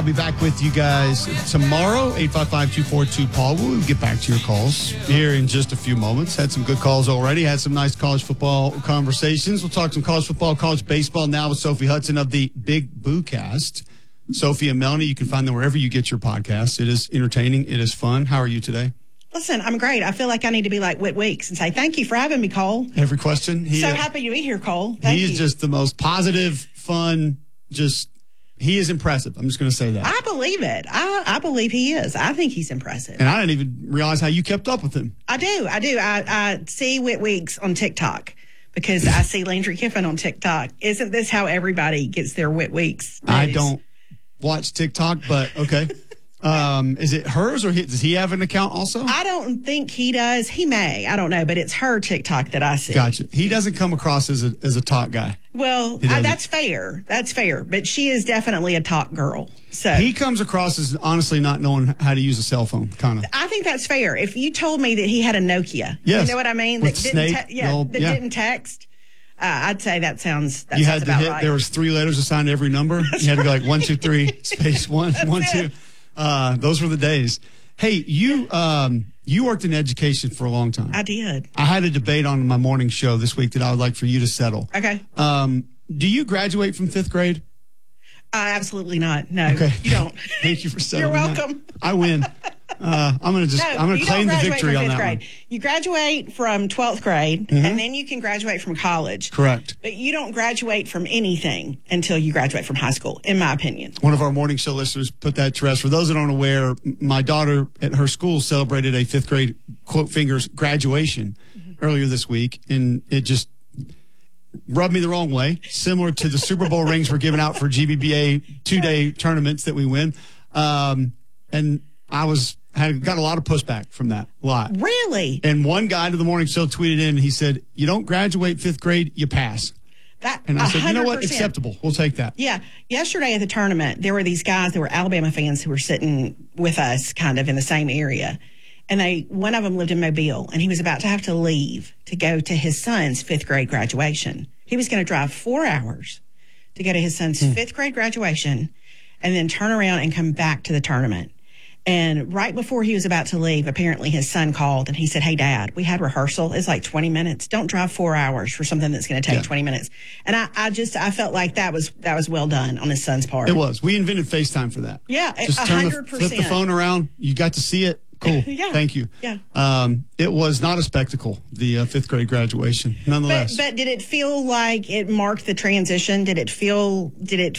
I'll be back with you guys tomorrow, 855-242-PAUL. We'll get back to your calls here in just a few moments. Had some good calls already. Had some nice college football conversations. We'll talk some college football, college baseball now with Sophie Hudson of the Big Boo Cast. Sophie and Melanie, you can find them wherever you get your podcasts. It is entertaining. It is fun. How are you today? Listen, I'm great. I feel like I need to be like Whit Weeks and say, thank you for having me, Cole. Every question. Happy to be here, Cole. Thank you. He is just the most positive, fun, he is impressive. I'm just going to say that. I believe it. I believe he is. I think he's impressive. And I didn't even realize how you kept up with him. I do. I see Whit Weeks on TikTok because I see Landry Kiffin on TikTok. Isn't this how everybody gets their Whit Weeks news? I don't watch TikTok, but okay. Is it hers or does he have an account also? I don't think he does. He may. I don't know, but it's her TikTok that I see. Gotcha. He doesn't come across as a talk guy. Well, that's fair. That's fair. But she is definitely a talk girl. So he comes across as honestly not knowing how to use a cell phone, kind of. I think that's fair. If you told me that he had a Nokia, yes. You know what I mean? With that didn't text. I'd say that sounds. You had to hit. Right. There was 3 letters assigned to every number. You had to go like 1, 2, 3 space 1, 1, 2. Those were the days. Hey, you worked in education for a long time. I did. I had a debate on my morning show this week that I would like for you to settle. Okay. Do you graduate from 5th grade? Absolutely not. No, okay. You don't. Thank you for settling. You're welcome. That. I win. I'm going to claim the victory on that grade. one. You graduate from 12th grade, and then you can graduate from college. Correct. But you don't graduate from anything until you graduate from high school, in my opinion. One of our morning show listeners put that to rest. For those that aren't aware, my daughter at her school celebrated a 5th grade, quote fingers, graduation earlier this week, and it just rubbed me the wrong way, similar to the Super Bowl rings we're giving out for GBBA 2-day tournaments that we win. And I got a lot of pushback from that. A lot. Really? And one guy to the morning show tweeted in, and he said, you don't graduate 5th grade, you pass. And I said, 100%. You know what? Acceptable. We'll take that. Yeah. Yesterday at the tournament, there were these guys that were Alabama fans who were sitting with us kind of in the same area. And one of them lived in Mobile, and he was about to have to leave to go to his son's 5th grade graduation. He was going to drive 4 hours to go to his son's 5th grade graduation and then turn around and come back to the tournament. And right before he was about to leave, apparently his son called and he said, hey, Dad, we had rehearsal. It's like 20 minutes. Don't drive 4 hours for something that's going to take 20 minutes. And I felt like that was well done on his son's part. It was. We invented FaceTime for that. Yeah, just 100%. Flip the phone around. You got to see it. Cool. Yeah. Thank you. Yeah. It was not a spectacle, the 5th grade graduation, nonetheless. But did it feel like it marked the transition? Did it feel